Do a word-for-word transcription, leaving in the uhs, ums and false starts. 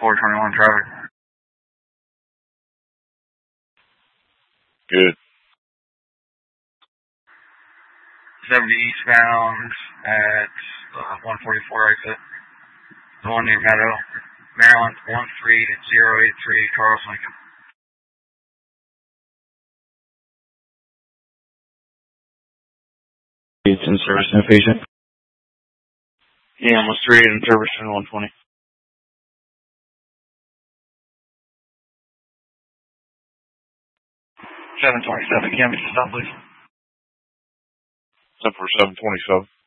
four twenty-one traffic. Good. seventy eastbound at uh, one forty-four exit. The one near Meadow, Maryland, one three zero eight three, Charles Lincoln. It's in service and patient. Yeah, almost three in service and one twenty. seven twenty-seven, can we stop, please? Except for seven twenty-seven.